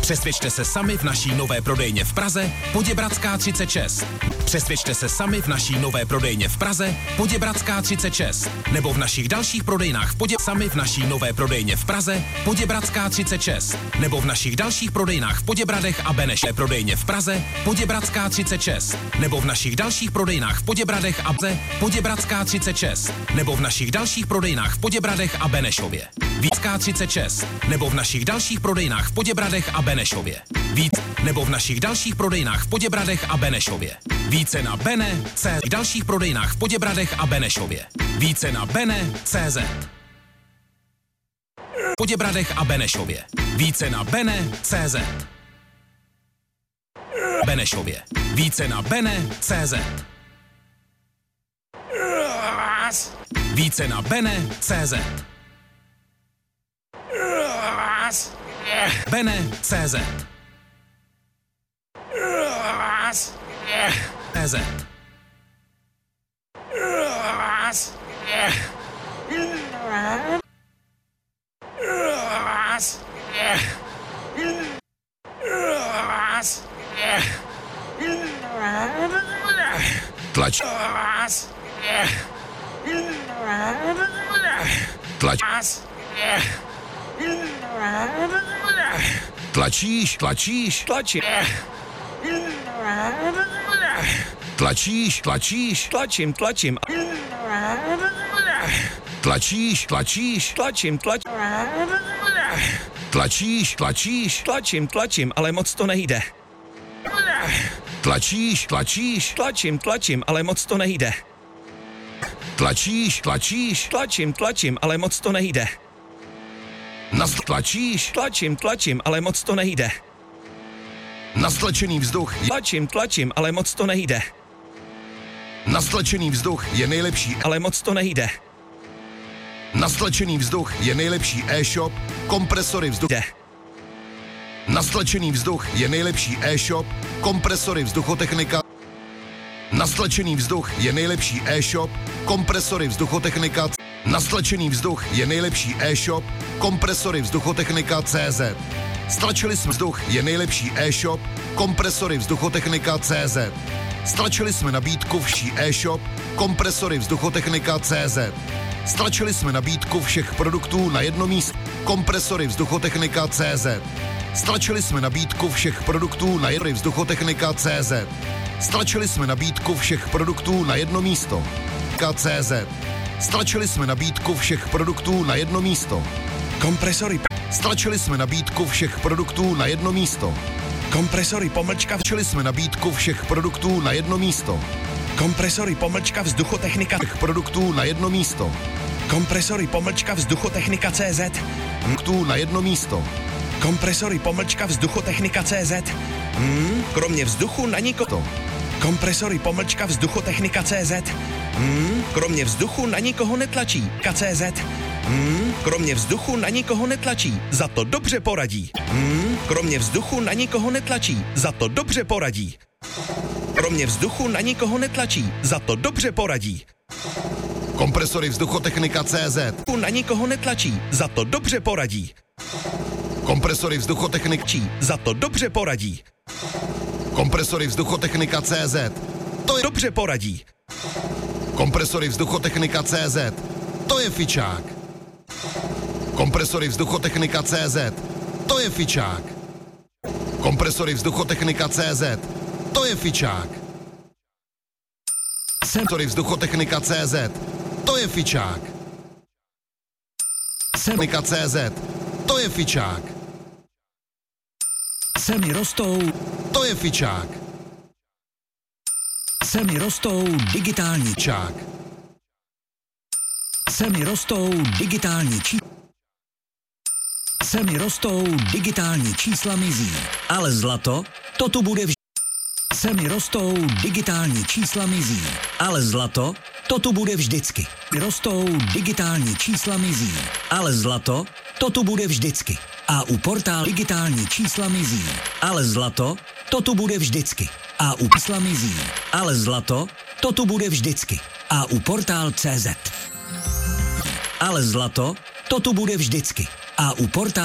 Přesvědčte se sami v naší nové prodejně v Praze, Poděbradská 36. Přesvědčte se sami v naší nové prodejně v Praze, Poděbradská 36. Nebo v našich dalších prodejnách sami v naší nové prodejně v Praze, Poděbradská 36. Nebo v našich dalších prodejnách v Poděbradech a Benešové prodejně v Praze, Poděbradská 36. Nebo v našich dalších prodejnách v Poděbradech a Poděbradská 36. Nebo v našich dalších prodejnách v Poděbradech a Benešově. Vícká 36. Nebo v našich dalších prodejnách v Poděbradech a Benešově. Víc. Nebo v našich dalších prodejnách v Poděbradech a Benešově. Více na Bene.cz. V dalších prodejnách v Poděbradech a Benešově. Více na Bene.cz. V Poděbradech a Benešově. Více na Bene.cz. Benešově. Více na Bene.cz. Více na Bene.cz. Bene.cz. CZ. Tlač. Tlač. Tlačíš, tlačíš, tlačí. Tlačíš, tlačíš, tlačím, tlačím. Tlačíš, tlačíš, tlačím, tlačím. Tlačíš, tlačíš, tlačím, tlačím, ale moc to nejde. Tlačíš, tlačíš, tlačím, tlačím, ale moc to nejde. Tlačíš, tlačíš, tlačím, tlačím, ale moc to nejde. Tlačíš, tlačím, tlačím, ale moc to nejde. Nastlačený vzduch. Tlačím, tlačím, ale moc to nejde. Nastlačený vzduch je nejlepší, ale moc to nejde. Nastlačený vzduch je nejlepší e-shop, kompresory vzduchu. Nastlačený vzduch je nejlepší e-shop, kompresory vzduchotechnika. Nastlačený vzduch je nejlepší e-shop, kompresory vzduchotechnika. Nastlačený vzduch je nejlepší e-shop, kompresory vzduchotechnika CZ. Stlačili jsme vzduch je nejlepší e-shop, kompresory vzduchotechnika CZ. Stlačili jsme nabídku vší e-shop, kompresory vzduchotechnika CZ. Stlačili jsme nabídku všech produktů na jedno místo, kompresory vzduchotechnika CZ. Stlačili jsme nabídku všech produktů na jedno vzduchotechnika CZ. Stlačili jsme nabídku všech produktů na jedno místo, CZ. Stlačili jsme nabídku všech produktů na jedno místo. Kompresory. Stlačili jsme nabídku všech produktů na jedno místo. Kompresory pomlčka. Stlačili jsme nabídku všech produktů na jedno místo. Kompresory pomlčka vzduchotechnika. Všech produktů na jedno místo. Kompresory pomlčka vzduchotechnika CZ. Produktů na jedno místo. Kompresory pomlčka vzduchotechnika CZ. Kromě vzduchu na nikoho. Kompresory pomlčka vzduchotechnika CZ. Kromě vzduchu na nikoho netlačí. KCZ. Kromě vzduchu na nikoho netlačí, za to dobře poradí. Kromě vzduchu na nikoho netlačí, za to dobře poradí. Kromě vzduchu na nikoho netlačí, za to dobře poradí. Kompresory vzduchotechnika CZ. Na nikoho netlačí, za to dobře poradí. Kompresory vzduchotechnika za to dobře poradí. Kompresory vzduchotechnika CZ. To je dobře poradí. Kompresory vzduchotechnika CZ. To je fičák. Kompresory vzduchotechnika CZ. To je fičák. Kompresory vzduchotechnika CZ. To je fičák. Kompresory vzduchotechnika CZ. To je fičák. Technika CZ. To je fičák. Ceny rostou. To je fičák. Ceny rostou digitální čák. Ceny rostou digitální čísla. Ceny rostou digitální čísla mizí. Ale zlato, to tu bude vždy. Ceny rostou digitální čísla mizí. Ale zlato, to tu bude vždycky. Rostou digitální čísla mizí. Ale zlato, to tu bude vždycky. A u portálu digitální čísla mizí. Ale zlato, to tu bude vždycky. A u čísla mizí. Ale zlato, to tu bude vždycky. A u portál CZ. Ale zlato, to tu bude vždycky. A u portálu